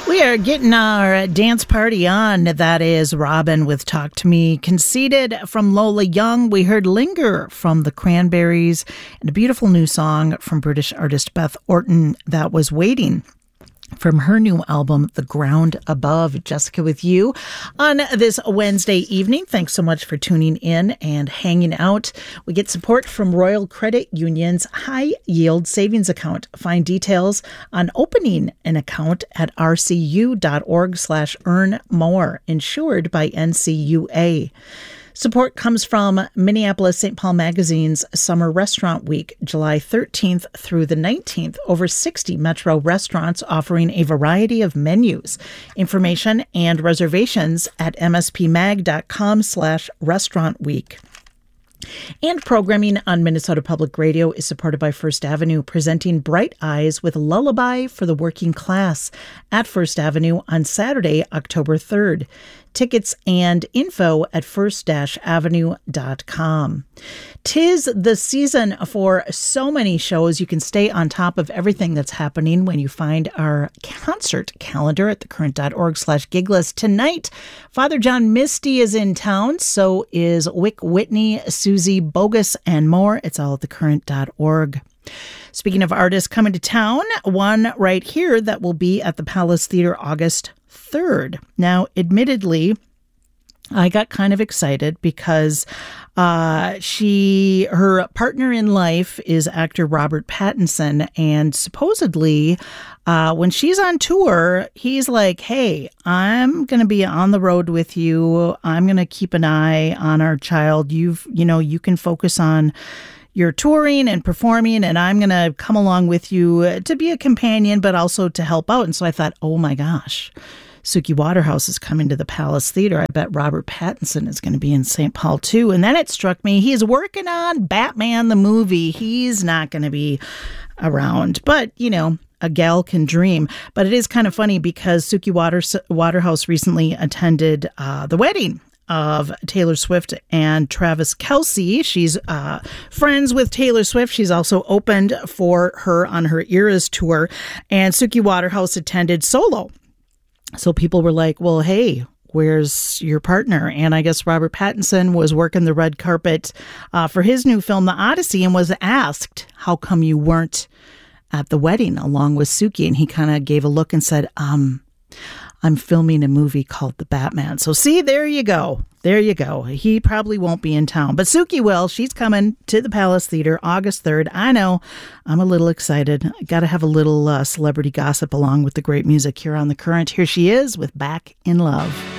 We are getting our dance party on. That is Robin with Talk to Me. Conceited from Lola Young. We heard Linger from the Cranberries and a beautiful new song from British artist Beth Orton that was Waiting from her new album, The Ground Above. Jessica with you on this Wednesday evening. Thanks so much for tuning in and hanging out. We get support from Royal Credit Union's High Yield Savings Account. Find details on opening an account at rcu.org/earnmore, insured by NCUA. Support comes from Minneapolis St. Paul Magazine's Summer Restaurant Week, July 13th through the 19th. Over 60 Metro restaurants offering a variety of menus. Information and reservations at mspmag.com/restaurant week. And programming on Minnesota Public Radio is supported by First Avenue, presenting Bright Eyes with Lullaby for the Working Class at First Avenue on Saturday, October 3rd. Tickets and info at first-avenue.com. 'Tis the season for so many shows. You can stay on top of everything that's happening when you find our concert calendar at thecurrent.org/giglist. Tonight, Father John Misty is in town. So is Wick Whitney, Susie Bogus, and more. It's all at thecurrent.org. Speaking of artists coming to town, one right here that will be at the Palace Theater August 3rd. Now, admittedly, I got kind of excited because her partner in life is actor Robert Pattinson, and supposedly when she's on tour, he's like, hey, I'm going to be on the road with you. I'm going to keep an eye on our child. You can focus on your touring and performing, and I'm going to come along with you to be a companion, but also to help out. And so I thought, oh my gosh, Suki Waterhouse is coming to the Palace Theater. I bet Robert Pattinson is going to be in St. Paul too. And then it struck me, he's working on Batman the movie. He's not going to be around, but a gal can dream. But it is kind of funny because Suki Waterhouse recently attended the wedding of Taylor Swift and Travis Kelce. She's friends with Taylor Swift. She's also opened for her on her Eras tour, and Suki Waterhouse attended solo. So people were like, well, hey, where's your partner? And I guess Robert Pattinson was working the red carpet for his new film, The Odyssey, and was asked, how come you weren't at the wedding along with Suki? And he kind of gave a look and said, I'm filming a movie called The Batman. So see, there you go. There you go. He probably won't be in town, but Suki will. She's coming to the Palace Theater August 3rd. I know. I'm a little excited. Got to have a little celebrity gossip along with the great music here on The Current. Here she is with Back in Love.